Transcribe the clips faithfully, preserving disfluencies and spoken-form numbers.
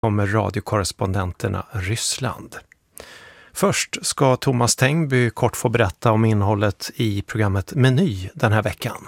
Kommer radiokorrespondenterna Ryssland. Först ska Thomas Tengby kort få berätta om innehållet i programmet Meny den här veckan.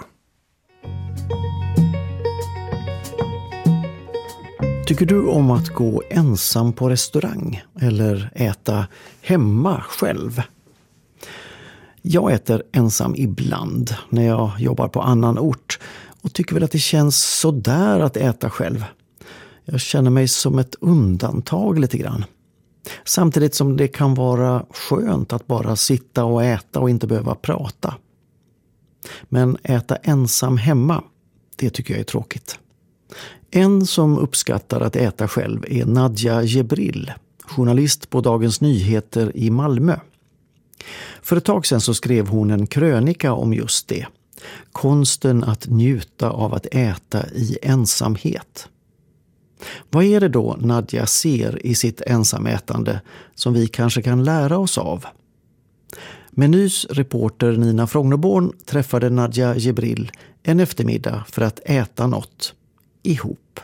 Tycker du om att gå ensam på restaurang eller äta hemma själv? Jag äter ensam ibland när jag jobbar på annan ort och tycker väl att det känns så där att äta själv. Jag känner mig som ett undantag lite grann. Samtidigt som det kan vara skönt att bara sitta och äta och inte behöva prata. Men äta ensam hemma, det tycker jag är tråkigt. En som uppskattar att äta själv är Nadja Jebril, journalist på Dagens Nyheter i Malmö. För ett tag sedan så skrev hon en krönika om just det. Konsten att njuta av att äta i ensamhet. Vad är det då Nadja ser i sitt ensamätande som vi kanske kan lära oss av? Menys reporter Nina Frognerborn träffade Nadja Jebril en eftermiddag för att äta något ihop.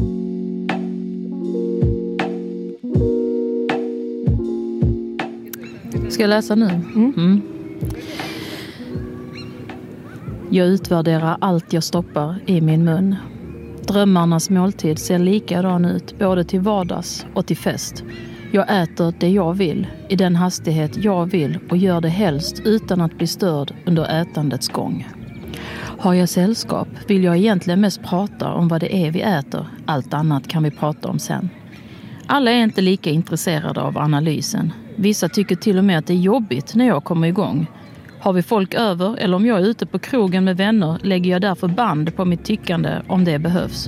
Ska jag läsa nu? Mm. Mm. Jag utvärderar allt jag stoppar i min mun. Drömmarnas måltid ser likadan ut både till vardags och till fest. Jag äter det jag vill, i den hastighet jag vill och gör det helst utan att bli störd under ätandets gång. Har jag sällskap vill jag egentligen mest prata om vad det är vi äter. Allt annat kan vi prata om sen. Alla är inte lika intresserade av analysen. Vissa tycker till och med att det är jobbigt när jag kommer igång. Har vi folk över eller om jag är ute på krogen med vänner lägger jag därför band på mitt tyckande om det behövs.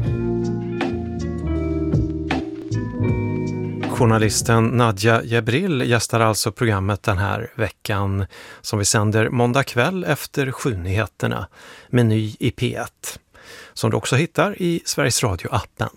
Journalisten Nadja Jebril gästar alltså programmet den här veckan som vi sänder måndag kväll efter sju-nyheterna, Meny i P ett, som du också hittar i Sveriges Radio-appen.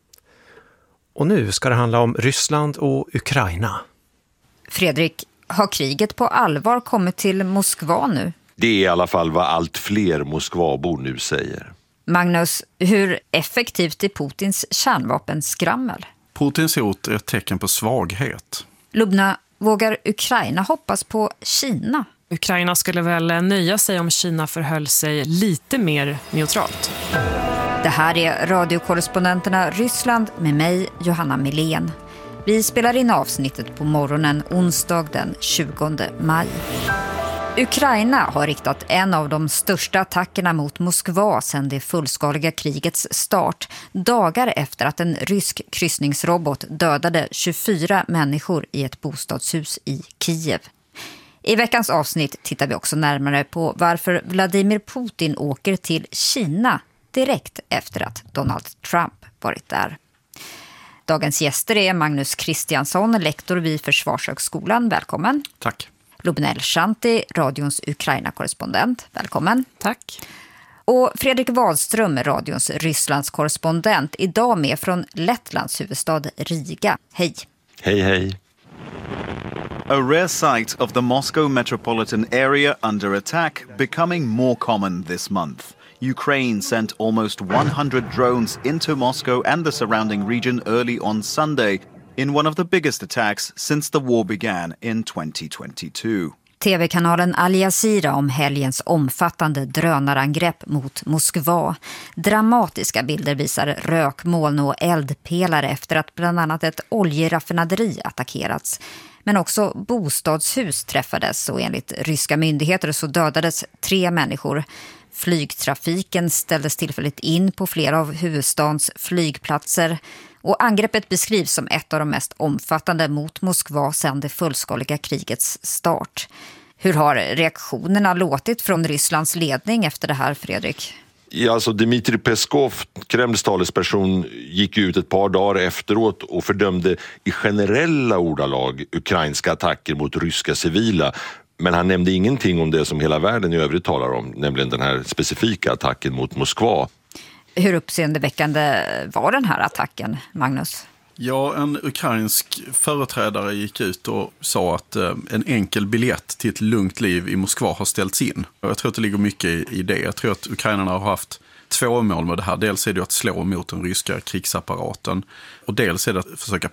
Och nu ska det handla om Ryssland och Ukraina. Fredrik, har kriget på allvar kommit till Moskva nu? Det är i alla fall vad allt fler Moskvabor nu säger. Magnus, hur effektivt är Putins kärnvapenskrammel? Putins hot är ett tecken på svaghet. Lubna, vågar Ukraina hoppas på Kina? Ukraina skulle väl nöja sig om Kina förhöll sig lite mer neutralt. Det här är radiokorrespondenterna Ryssland med mig, Johanna Milén. Vi spelar in avsnittet på morgonen onsdag den tjugonde maj. Ukraina har riktat en av de största attackerna mot Moskva sedan det fullskaliga krigets start, dagar efter att en rysk kryssningsrobot dödade tjugofyra människor i ett bostadshus i Kiev. I veckans avsnitt tittar vi också närmare på varför Vladimir Putin åker till Kina direkt efter att Donald Trump varit där. Dagens gäster är Magnus Kristiansson, lektor vid Försvarshögskolan. Välkommen. Tack. Lubnel Shanti, radions Ukraina-korrespondent. Välkommen. Tack. Och Fredrik Wadström, radions Rysslands korrespondent. Idag med från Lettlands huvudstad Riga. Hej. Hej, hej. A rare sight of the Moscow metropolitan area under attack becoming more common this month. Ukraine sent almost one hundred drones into Moscow and the surrounding region early on Sunday in one of the biggest attacks since the war began in twenty twenty-two. T V-kanalen Al Jazeera om helgens omfattande drönarangrepp mot Moskva. Dramatiska bilder visar rökmoln och eldpelare efter att bland annat ett oljeraffinaderi attackerats. Men också bostadshus träffades och enligt ryska myndigheter så dödades tre människor. Flygtrafiken ställdes tillfälligt in på flera av huvudstans flygplatser och angreppet beskrivs som ett av de mest omfattande mot Moskva sedan det fullskaliga krigets start. Hur har reaktionerna låtit från Rysslands ledning efter det här, Fredrik? Ja, alltså Dmitrij Peskov, Kremls talesperson, gick ut ett par dagar efteråt och fördömde i generella ordalag ukrainska attacker mot ryska civila. Men han nämnde ingenting om det som hela världen i övrigt talar om, nämligen den här specifika attacken mot Moskva. Hur uppseendeväckande var den här attacken, Magnus? Ja, en ukrainsk företrädare gick ut och sa att eh, en enkel biljett till ett lugnt liv i Moskva har ställts in. Och jag tror att det ligger mycket i, i det. Jag tror att ukrainarna har haft två mål med det här. Dels är det att slå mot den ryska krigsapparaten och dels är det att försöka